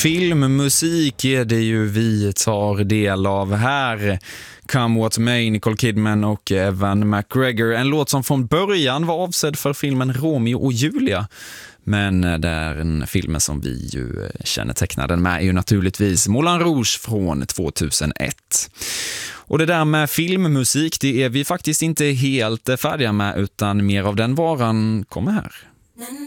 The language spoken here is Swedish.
Filmmusik är det ju vi tar del av här. Come What May, Nicole Kidman och Evan McGregor. En låt som från början var avsedd för filmen Romeo och Julia. Men det är en film som vi ju kännetecknar den med är ju naturligtvis Moulin Rouge från 2001. Och det där med filmmusik, det är vi faktiskt inte helt färdiga med, utan mer av den varan kommer här.